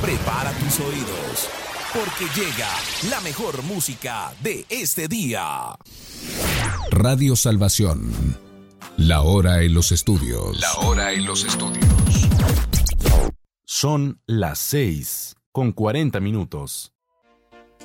Prepara tus oídos, porque llega la mejor música de este día. Radio Salvación. La hora en los estudios. La hora en los estudios. Son las 6:40.